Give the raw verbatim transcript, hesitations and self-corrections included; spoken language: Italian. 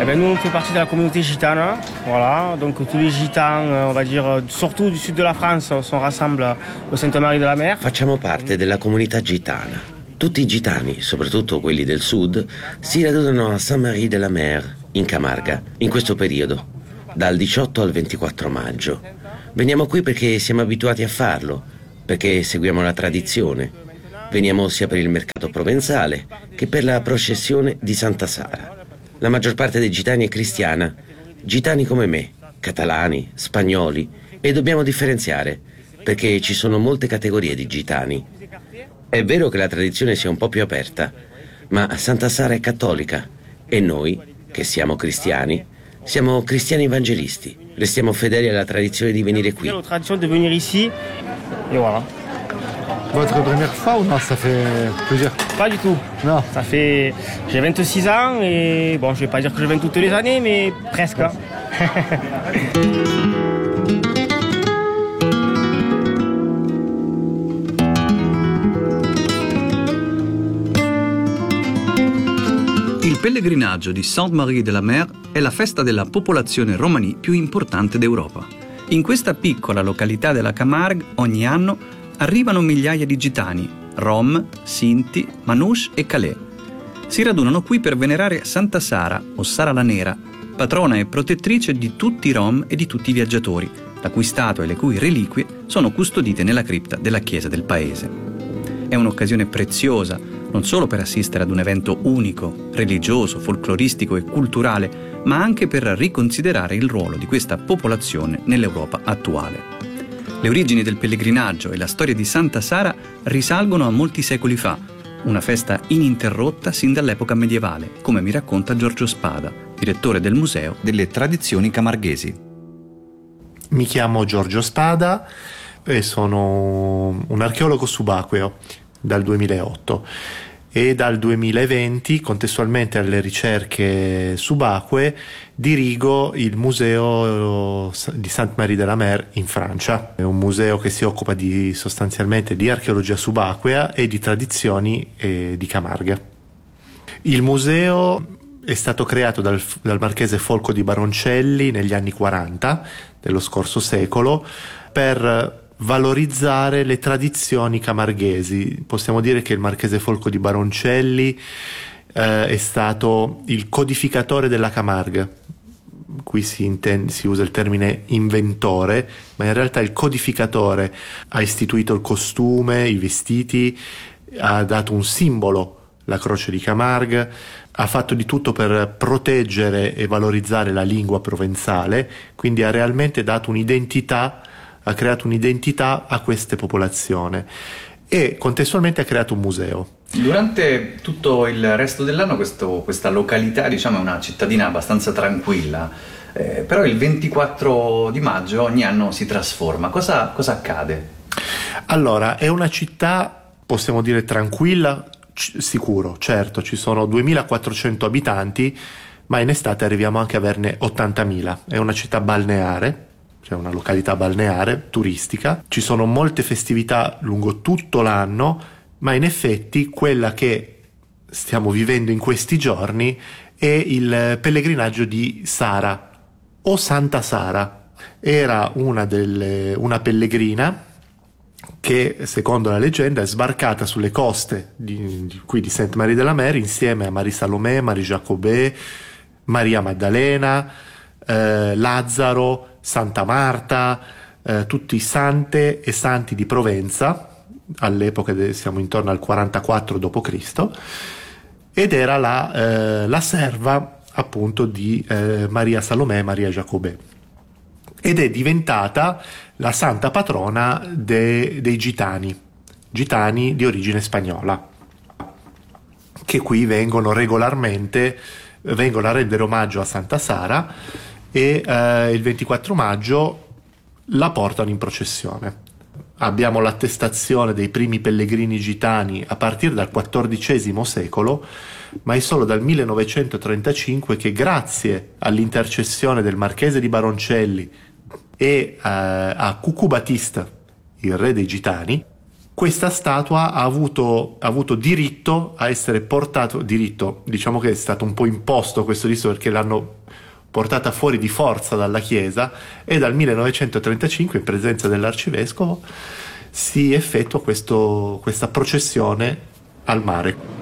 Eh ben, nous, on fait partie de la communauté gitane, voilà, donc tous les gitans, on va dire, surtout du sud de la France, sont rassemblés au Sainte Marie de la Mer. Facciamo parte della comunità gitana. Tutti i gitani, soprattutto quelli del sud, si radunano a Sainte-Marie de la Mer, in Camarga, in questo periodo, dal diciotto al ventiquattro maggio. Veniamo qui perché siamo abituati a farlo, perché seguiamo la tradizione. Veniamo sia per il mercato provenzale che per la processione di Santa Sara. La maggior parte dei gitani è cristiana, gitani come me, catalani, spagnoli, e dobbiamo differenziare, perché ci sono molte categorie di gitani. È vero che la tradizione sia un po' più aperta, ma Santa Sara è cattolica e noi, che siamo cristiani, siamo cristiani evangelisti. Restiamo fedeli alla tradizione di venire qui. La tradizione di venire ici, et voilà. Votre première fois ou non, ça fait plusieurs? Pas du tout. Non. Ça fait... J'ai vingt-six ans et bon, je vais pas dire que je viens toutes les années, mais presque. Il pellegrinaggio di Sainte-Marie de la Mer è la festa della popolazione romani più importante d'Europa. In questa piccola località della Camargue ogni anno arrivano migliaia di gitani, rom, sinti, manouche e calais. Si radunano qui per venerare Santa Sara, o Sara la Nera, patrona e protettrice di tutti i rom e di tutti i viaggiatori, la cui statua e le cui reliquie sono custodite nella cripta della chiesa del paese. È un'occasione preziosa, non solo per assistere ad un evento unico, religioso, folcloristico e culturale, ma anche per riconsiderare il ruolo di questa popolazione nell'Europa attuale. Le origini del pellegrinaggio e la storia di Santa Sara risalgono a molti secoli fa, una festa ininterrotta sin dall'epoca medievale, come mi racconta Giorgio Spada, direttore del Museo delle Tradizioni Camarghesi. Mi chiamo Giorgio Spada e sono un archeologo subacqueo dal duemilaotto e dal duemilaventi, contestualmente alle ricerche subacquee, dirigo il museo di Sainte-Marie de la Mer in Francia. È un museo che si occupa di, sostanzialmente di archeologia subacquea e di tradizioni eh, di Camarga. Il museo è stato creato dal, dal marchese Folco di Baroncelli negli anni quaranta dello scorso secolo per valorizzare le tradizioni camarghesi. Possiamo dire che il marchese Folco di Baroncelli eh, è stato il codificatore della Camargue. Qui si, intende, si usa il termine inventore, ma in realtà il codificatore ha istituito il costume, i vestiti, ha dato un simbolo, la croce di Camargue, ha fatto di tutto per proteggere e valorizzare la lingua provenzale, quindi ha realmente dato un'identità ha creato un'identità a queste popolazioni e contestualmente ha creato un museo. Durante tutto il resto dell'anno questo, questa località, diciamo, è una cittadina abbastanza tranquilla, eh, però il ventiquattro di maggio ogni anno si trasforma. Cosa, cosa accade? Allora, è una città, possiamo dire, tranquilla, c- sicuro, certo, ci sono duemilaquattrocento abitanti, ma in estate arriviamo anche a averne ottantamila. È una città balneare, cioè una località balneare, turistica. Ci sono molte festività lungo tutto l'anno, ma in effetti quella che stiamo vivendo in questi giorni è il pellegrinaggio di Sara o Santa Sara. Era una, delle, una pellegrina che, secondo la leggenda, è sbarcata sulle coste di, di, qui di Sainte-Marie de la Mer insieme a Marie Salomé, Marie Jacobè, Maria Maddalena, eh, Lazzaro, Santa Marta, eh, tutti sante e santi di Provenza. All'epoca de, siamo intorno al quarantaquattro dopo Cristo, ed era la, eh, la serva appunto di eh, Maria Salomè e Maria Jacobè, ed è diventata la santa patrona de, dei gitani, gitani di origine spagnola, che qui vengono regolarmente, vengono a rendere omaggio a Santa Sara e eh, il ventiquattro maggio la portano in processione. Abbiamo l'attestazione dei primi pellegrini gitani a partire dal quattordicesimo secolo, ma è solo dal millenovecentotrentacinque che, grazie all'intercessione del marchese di Baroncelli e eh, a Cucubatista, il re dei gitani, questa statua ha avuto, ha avuto diritto a essere portato, diritto, diciamo che è stato un po' imposto questo diritto perché l'hanno portata fuori di forza dalla chiesa, e dal millenovecentotrentacinque, in presenza dell'arcivescovo, si effettua questo, questa processione al mare.